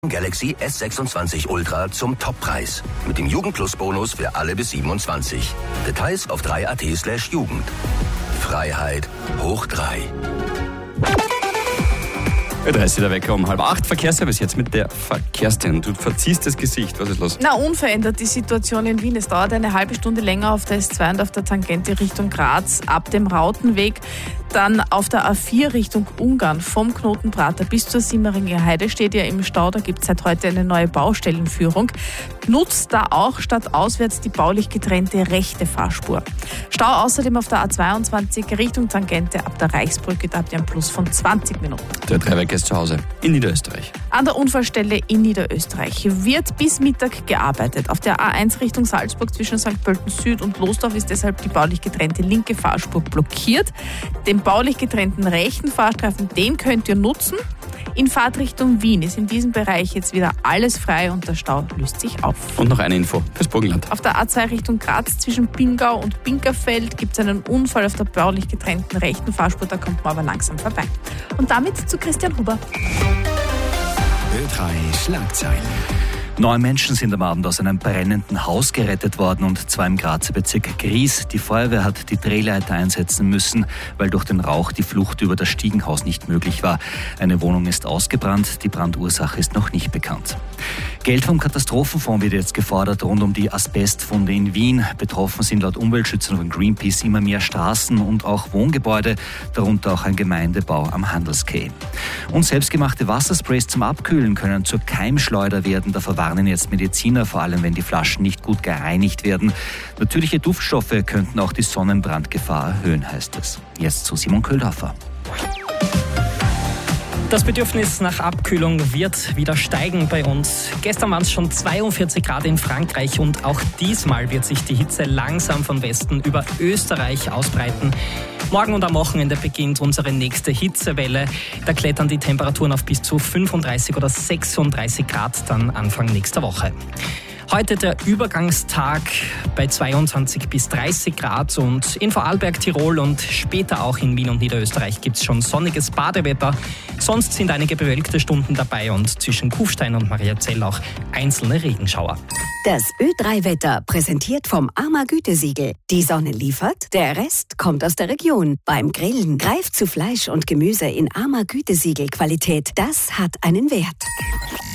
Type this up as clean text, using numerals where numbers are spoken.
Galaxy S26 Ultra zum Toppreis. Mit dem Jugend-Plus-Bonus für alle bis 27. Details auf 3.at/Jugend. Freiheit hoch 3. Da ist der Wecker um 7:30. Verkehrsservice jetzt mit der Verkehrsteam. Du verziehst das Gesicht. Was ist los? Unverändert die Situation in Wien. Es dauert eine halbe Stunde länger auf der S2 und auf der Tangente Richtung Graz ab dem Rautenweg. Dann auf der A4 Richtung Ungarn vom Knoten Prater bis zur Simmeringer Heide steht ja im Stau. Da gibt es seit heute eine neue Baustellenführung. Nutzt da auch stadtauswärts die baulich getrennte rechte Fahrspur. Stau außerdem auf der A22 Richtung Tangente ab der Reichsbrücke. Da habt ihr einen Plus von 20 Minuten. Der Dreiweg ist zu Hause in Niederösterreich. An der Unfallstelle in Niederösterreich wird bis Mittag gearbeitet. Auf der A1 Richtung Salzburg zwischen St. Pölten Süd und Losdorf ist deshalb die baulich getrennte linke Fahrspur blockiert. Den baulich getrennten rechten Fahrstreifen, den könnt ihr nutzen. In Fahrtrichtung Wien ist in diesem Bereich jetzt wieder alles frei und der Stau löst sich auf. Und noch eine Info fürs Burgenland. Auf der A2 Richtung Graz zwischen Pingau und Pinkerfeld gibt es einen Unfall auf der baulich getrennten rechten Fahrspur, da kommt man aber langsam vorbei. Und damit zu Christian Huber. Ö3 Schlagzeilen. 9 Menschen sind am Abend aus einem brennenden Haus gerettet worden und zwar im Grazer Bezirk Gries. Die Feuerwehr hat die Drehleiter einsetzen müssen, weil durch den Rauch die Flucht über das Stiegenhaus nicht möglich war. Eine Wohnung ist ausgebrannt, die Brandursache ist noch nicht bekannt. Geld vom Katastrophenfonds wird jetzt gefordert rund um die Asbestfunde in Wien. Betroffen sind laut Umweltschützern von Greenpeace immer mehr Straßen und auch Wohngebäude, darunter auch ein Gemeindebau am Handelskay. Und selbstgemachte Wassersprays zum Abkühlen können zur Keimschleuder werden. Da warnen jetzt Mediziner, vor allem wenn die Flaschen nicht gut gereinigt werden. Natürliche Duftstoffe könnten auch die Sonnenbrandgefahr erhöhen, heißt es. Jetzt zu Simon Köhldorfer. Das Bedürfnis nach Abkühlung wird wieder steigen bei uns. Gestern waren es schon 42 Grad in Frankreich und auch diesmal wird sich die Hitze langsam von Westen über Österreich ausbreiten. Morgen und am Wochenende beginnt unsere nächste Hitzewelle. Da klettern die Temperaturen auf bis zu 35 oder 36 Grad dann Anfang nächster Woche. Heute der Übergangstag bei 22 bis 30 Grad und in Vorarlberg, Tirol und später auch in Wien und Niederösterreich gibt es schon sonniges Badewetter. Sonst sind einige bewölkte Stunden dabei und zwischen Kufstein und Mariazell auch einzelne Regenschauer. Das Ö3-Wetter präsentiert vom AMA Gütesiegel. Die Sonne liefert, der Rest kommt aus der Region. Beim Grillen greift zu Fleisch und Gemüse in AMA Gütesiegel Qualität. Das hat einen Wert.